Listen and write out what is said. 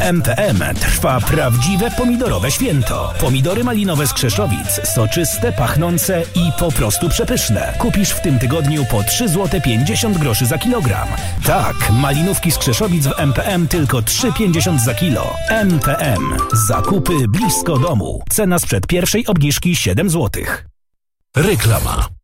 MPM trwa prawdziwe pomidorowe święto. Pomidory malinowe z Krzeszowic, soczyste, pachnące i po prostu przepyszne. Kupisz w tym tygodniu po 3,50 zł za kilogram. Tak, malinówki z Krzeszowic w MPM tylko 3,50 za kilo. MPM. Zakupy blisko domu. Cena sprzed pierwszej obniżki 7 zł. Reklama.